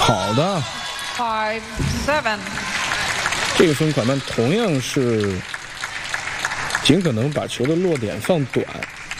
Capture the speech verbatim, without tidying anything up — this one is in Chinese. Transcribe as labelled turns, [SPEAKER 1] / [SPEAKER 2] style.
[SPEAKER 1] 好的
[SPEAKER 2] five seven。
[SPEAKER 1] 这个松款曼同样是尽可能把球的落点放短，